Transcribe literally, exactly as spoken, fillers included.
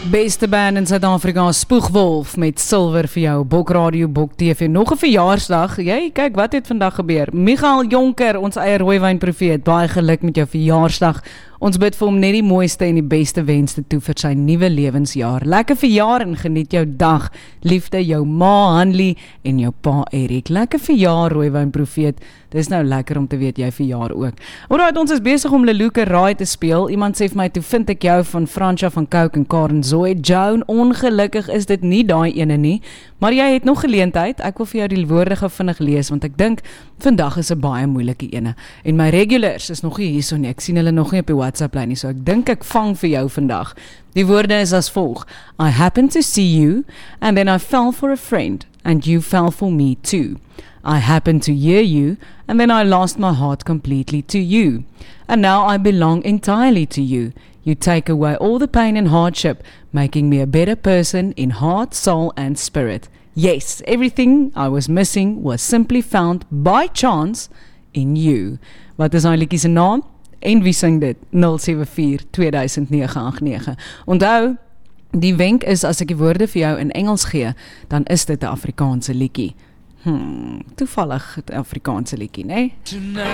Beste band in Suid-Afrika, Spoegwolf met Silver vir jou, Bok Radio, Bok T V. Nog 'n verjaarsdag. Jy, kyk wat het vandag gebeur. Michael Jonker, ons eie rooiwyn profeet, baie geluk met jou verjaarsdag. Ons bid vir hom net die mooiste en die beste wenste toe vir sy nuwe lewensjaar. Lekker verjaar en geniet jou dag. Liefde jou ma Hanlie en jou pa Erik. Lekker verjaar rooiwyn profeet. Dis nou lekker om te weet jy verjaar ook. Alright, ons is besig om Leluke Raai te speel. Iemand sê vir my, toe vind ek jou van Fransja van Coke en Karen Zoe. Joan, ongelukkig is dit nie daai ene nie, maar jy het nog geleentheid. Ek wil vir jou die woorde gou vinnig lees, want ek dink vandag is 'n baie moeilike ene. En my regulars is nog nie hierso nie. Ek sien hulle nog nie op die WhatsApp lyn nie, so ek dink ek vang vir jou vandag. Die woorde is as volg: I happened to see you, and then I fell for a friend, and you fell for me too. I happened to hear you, and then I lost my heart completely to you. And now I belong entirely to you. You take away all the pain and hardship, making me a better person in heart, soul, and spirit. Yes, everything I was missing was simply found by chance in you. Wat is nou liedjie se naam? En wie sing dit? nul sewe vier twee nege agt nege. Onthou, die wenk is as ek die woorde vir jou in Engels gee, dan is dit 'n Afrikaanse liedjie. Hmm, toevallig 'n Afrikaanse liedjie, né?